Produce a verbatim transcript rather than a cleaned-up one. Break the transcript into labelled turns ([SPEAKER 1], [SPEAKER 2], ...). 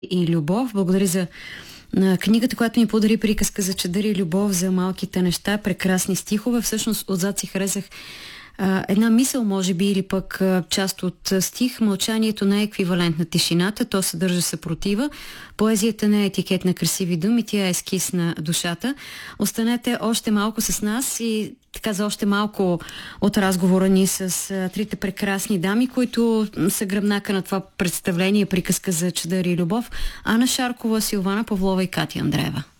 [SPEAKER 1] и любов. Благодаря за на книгата, която ми подари приказка за чадър и любов за малките неща. Прекрасни стихове. Всъщност отзад си харесах а, една мисъл, може би, или пък а, част от стих. Мълчанието не е еквивалент на тишината, то съдържа съпротива. Поезията не е етикет на красиви думи, тя е ескиз на душата. Останете още малко с нас и така за още малко от разговора ни с а, трите прекрасни дами, които са гръбнака на това представление, приказка за чадър и любов. Ана Шаркова, Силвана Павлова и Катя Андреева.